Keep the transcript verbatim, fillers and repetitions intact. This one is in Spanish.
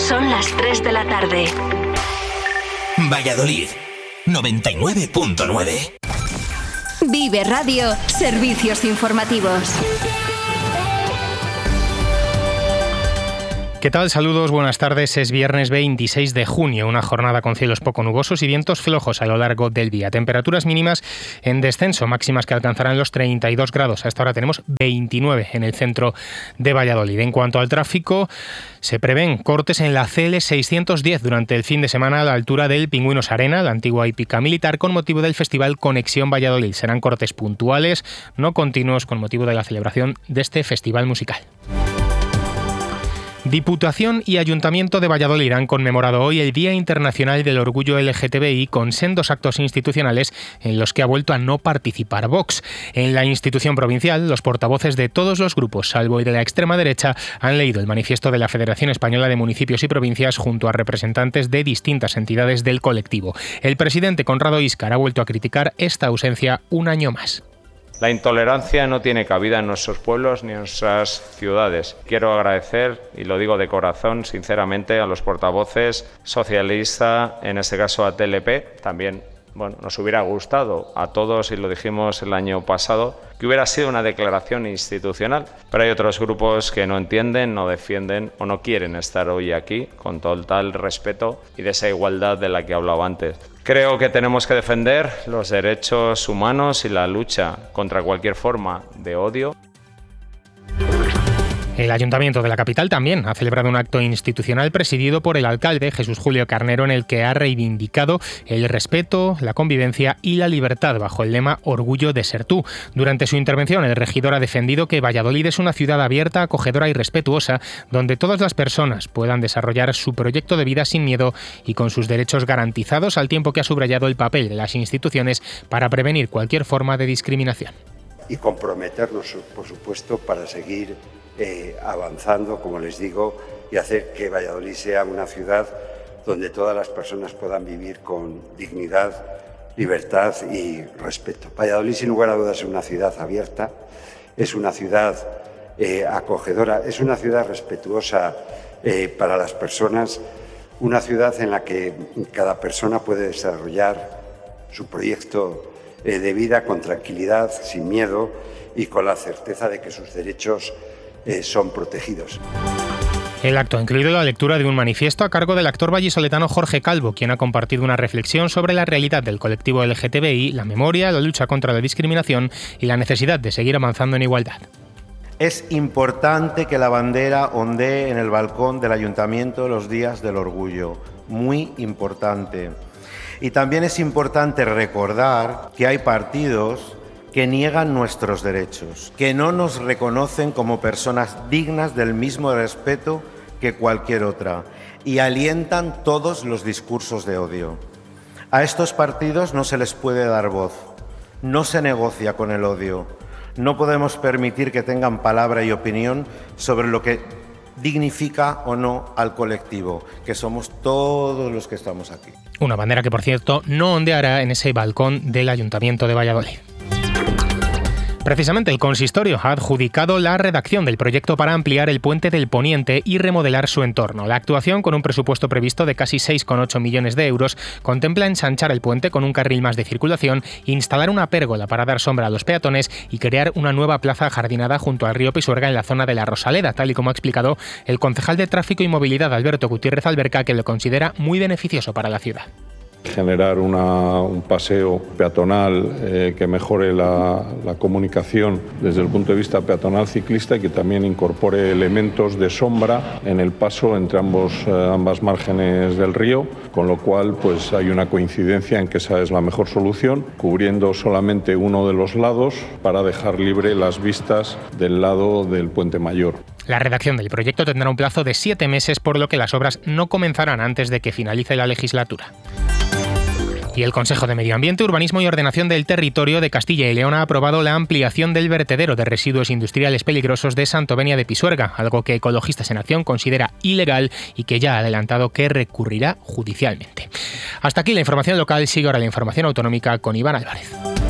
Son las tres de la tarde. Valladolid, noventa y nueve punto nueve. Vive Radio, servicios informativos. ¿Qué tal? Saludos, buenas tardes. Es viernes veintiséis de junio, una jornada con cielos poco nubosos y vientos flojos a lo largo del día. Temperaturas mínimas en descenso, máximas que alcanzarán los treinta y dos grados. Hasta ahora tenemos veintinueve en el centro de Valladolid. En cuanto al tráfico, se prevén cortes en la C L seiscientos diez durante el fin de semana a la altura del Pingüinos Arena, la antigua hípica militar, con motivo del Festival Conexión Valladolid. Serán cortes puntuales, no continuos, con motivo de la celebración de este festival musical. Diputación y Ayuntamiento de Valladolid han conmemorado hoy el Día Internacional del Orgullo L G T B I con sendos actos institucionales en los que ha vuelto a no participar Vox. En la institución provincial, los portavoces de todos los grupos, salvo el de la extrema derecha, han leído el manifiesto de la Federación Española de Municipios y Provincias junto a representantes de distintas entidades del colectivo. El presidente Conrado Íscar ha vuelto a criticar esta ausencia un año más. La intolerancia no tiene cabida en nuestros pueblos ni en nuestras ciudades. Quiero agradecer, y lo digo de corazón, sinceramente, a los portavoces socialistas, en este caso a T L P, también. Bueno, nos hubiera gustado a todos, y lo dijimos el año pasado, que hubiera sido una declaración institucional, pero hay otros grupos que no entienden, no defienden o no quieren estar hoy aquí con total respeto y de esa igualdad de la que hablaba antes. Creo que tenemos que defender los derechos humanos y la lucha contra cualquier forma de odio. El Ayuntamiento de la capital también ha celebrado un acto institucional presidido por el alcalde Jesús Julio Carnero, en el que ha reivindicado el respeto, la convivencia y la libertad bajo el lema Orgullo de ser tú. Durante su intervención, el regidor ha defendido que Valladolid es una ciudad abierta, acogedora y respetuosa, donde todas las personas puedan desarrollar su proyecto de vida sin miedo y con sus derechos garantizados, al tiempo que ha subrayado el papel de las instituciones para prevenir cualquier forma de discriminación. Y comprometernos, por supuesto, para seguir Eh, avanzando, como les digo, y hacer que Valladolid sea una ciudad donde todas las personas puedan vivir con dignidad, libertad y respeto. Valladolid, sin lugar a dudas, es una ciudad abierta, es una ciudad eh, acogedora, es una ciudad respetuosa eh, para las personas, una ciudad en la que cada persona puede desarrollar su proyecto eh, de vida con tranquilidad, sin miedo y con la certeza de que sus derechos Eh, son protegidos. El acto ha incluido la lectura de un manifiesto a cargo del actor vallisoletano Jorge Calvo, quien ha compartido una reflexión sobre la realidad del colectivo L G T B I, la memoria, la lucha contra la discriminación y la necesidad de seguir avanzando en igualdad. Es importante que la bandera ondee en el balcón del Ayuntamiento los días del orgullo, muy importante. Y también es importante recordar que hay partidos que niegan nuestros derechos, que no nos reconocen como personas dignas del mismo respeto que cualquier otra y alientan todos los discursos de odio. A estos partidos no se les puede dar voz, no se negocia con el odio, no podemos permitir que tengan palabra y opinión sobre lo que dignifica o no al colectivo, que somos todos los que estamos aquí. Una bandera que, por cierto, no ondeará en ese balcón del Ayuntamiento de Valladolid. Precisamente el consistorio ha adjudicado la redacción del proyecto para ampliar el puente del Poniente y remodelar su entorno. La actuación, con un presupuesto previsto de casi seis coma ocho millones de euros, contempla ensanchar el puente con un carril más de circulación, instalar una pérgola para dar sombra a los peatones y crear una nueva plaza ajardinada junto al río Pisuerga en la zona de la Rosaleda, tal y como ha explicado el concejal de Tráfico y Movilidad, Alberto Gutiérrez Alberca, que lo considera muy beneficioso para la ciudad. Generar una, un paseo peatonal eh, que mejore la, la comunicación desde el punto de vista peatonal ciclista y que también incorpore elementos de sombra en el paso entre ambos, eh, ambas márgenes del río, con lo cual pues, hay una coincidencia en que esa es la mejor solución, cubriendo solamente uno de los lados para dejar libre las vistas del lado del Puente Mayor. La redacción del proyecto tendrá un plazo de siete meses, por lo que las obras no comenzarán antes de que finalice la legislatura. Y el Consejo de Medio Ambiente, Urbanismo y Ordenación del Territorio de Castilla y León ha aprobado la ampliación del vertedero de residuos industriales peligrosos de Santovenia de Pisuerga, algo que Ecologistas en Acción considera ilegal y que ya ha adelantado que recurrirá judicialmente. Hasta aquí la información local, sigue ahora la información autonómica con Iván Álvarez.